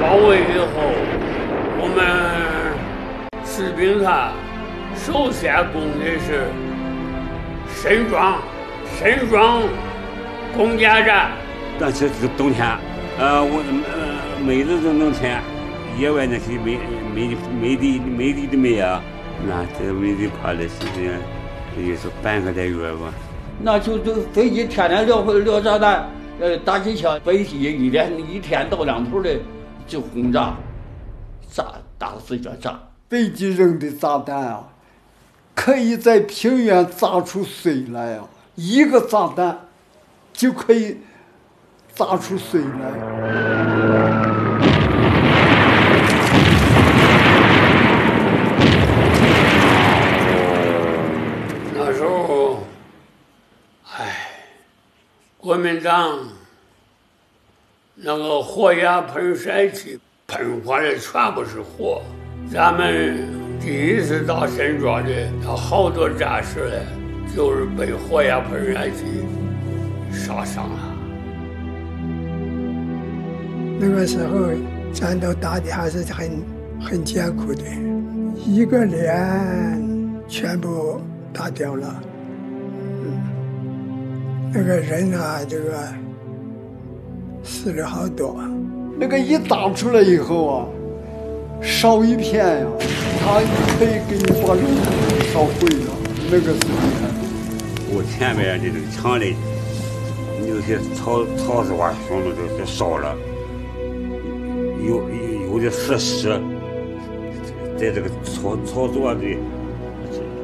包围以后，我们士兵他首先攻的是沈庄攻坚战。 但是这个冬天，每日的农田，野外那些没地的没有，那这没地跑的时间也是半个来月吧。 那就飞机天天撂炸弹，打机枪，飞机一天到2头的就轰炸，打死就炸。 飞机扔的炸弹啊，可以在平原炸出水来啊，一个炸弹就可以炸出水来。 那时候，国民党那个火焰喷射器喷火的全部是火。咱们第一次打沈庄的，有好多战士嘞，就是被火焰喷射器杀伤了。 那个时候战斗打的还是很艰苦的，一个连全部打掉了。那个人啊，这个死了好多。 那个一打出来以后啊，烧一片呀，他可以给你把肉烧毁了，那个是厉害。 我前面的这个墙里，有些草是把兄弟都烧了，有的设施在这个操作的